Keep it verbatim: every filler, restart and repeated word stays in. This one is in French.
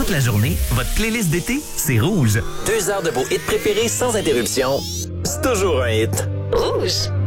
Toute la journée, votre playlist d'été, c'est Rouge. Deux heures de vos hits préférés sans interruption. C'est toujours un hit. Rouge.